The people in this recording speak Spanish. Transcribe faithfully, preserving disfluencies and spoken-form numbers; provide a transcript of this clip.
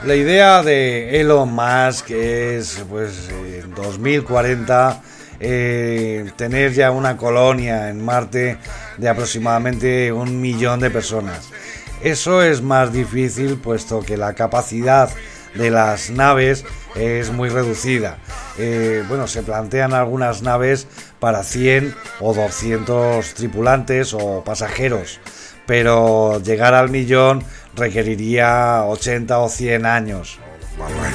La idea de Elon Musk es, pues, en dos mil cuarenta eh, tener ya una colonia en Marte de aproximadamente un millón de personas. Eso es más difícil puesto que la capacidad de las naves es muy reducida. Eh, bueno, se plantean algunas naves para cien o doscientos tripulantes o pasajeros, pero llegar al millón requeriría ochenta o cien años.